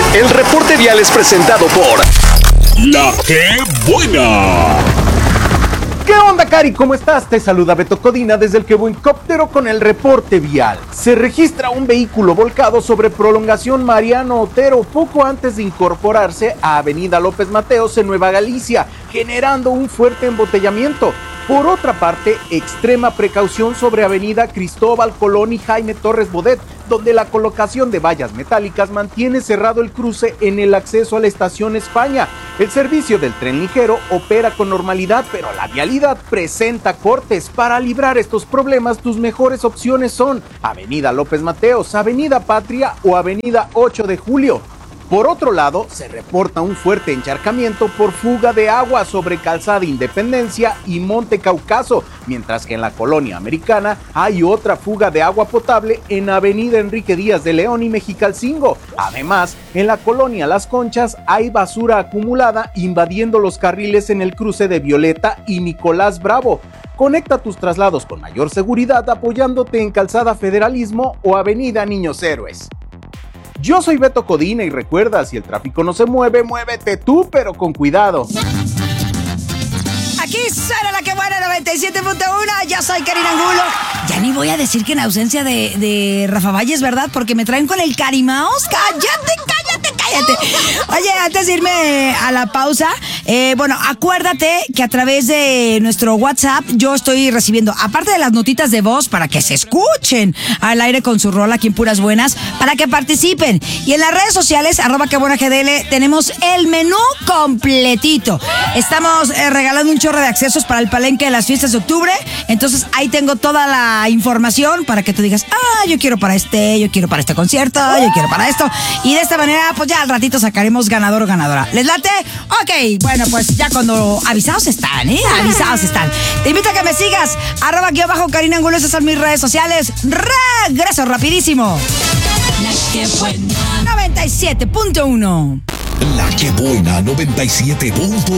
El reporte vial es presentado por La Que Buena. ¿Qué onda, Cari? ¿Cómo estás? Te saluda Beto Codina desde el Quebuencóptero con el reporte vial. Se registra un vehículo volcado sobre prolongación Mariano Otero poco antes de incorporarse a Avenida López Mateos en Nueva Galicia, generando un fuerte embotellamiento. Por otra parte, extrema precaución sobre Avenida Cristóbal Colón y Jaime Torres Bodet, donde la colocación de vallas metálicas mantiene cerrado el cruce en el acceso a la estación España. El servicio del tren ligero opera con normalidad, pero la vialidad presenta cortes. Para librar estos problemas, tus mejores opciones son Avenida López Mateos, Avenida Patria o Avenida 8 de Julio. Por otro lado, se reporta un fuerte encharcamiento por fuga de agua sobre Calzada Independencia y Monte Caucaso, mientras que en la colonia Americana hay otra fuga de agua potable en Avenida Enrique Díaz de León y Mexicalcingo. Además, en la colonia Las Conchas hay basura acumulada invadiendo los carriles en el cruce de Violeta y Nicolás Bravo. Conecta tus traslados con mayor seguridad apoyándote en Calzada Federalismo o Avenida Niños Héroes. Yo soy Beto Codina y recuerda, si el tráfico no se mueve, muévete tú, pero con cuidado. Aquí suena La Que Buena 97.1, yo soy Karina Angulo. Ya ni voy a decir que en ausencia de Rafa Valles, ¿verdad? Porque me traen con el Carimaos. ¡Cállate! Oye, antes de irme a la pausa, bueno, acuérdate que a través de nuestro WhatsApp yo estoy recibiendo, aparte de las notitas de voz para que se escuchen al aire con su rol aquí en Puras Buenas, para que participen. Y en las redes sociales, @QueBuenaGDL, tenemos el menú completito. Estamos regalando un chorro de accesos para el palenque de las fiestas de octubre. Entonces ahí tengo toda la información para que tú digas, yo quiero para yo quiero para este concierto, yo quiero para esto. Y de esta manera, pues ya al ratito sacaremos ganador o ganadora. ¿Les late? Ok, bueno, pues ya cuando avisados están, avisados están. Te invito a que me sigas, @Karina Angulo, esas son mis redes sociales. Regreso rapidísimo. La Que Buena 97.1. La Que Buena 97.1.